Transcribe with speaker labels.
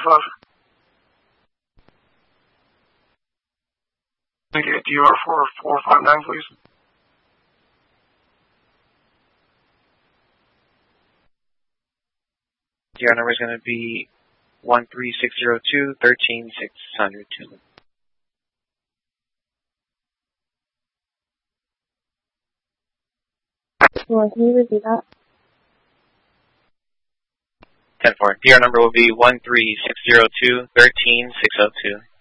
Speaker 1: 5. Can I get DR for 459, please?
Speaker 2: DR number is going to be 13602-13602.
Speaker 3: Can you repeat that?
Speaker 2: 10-4. DR number will be 13602-13602.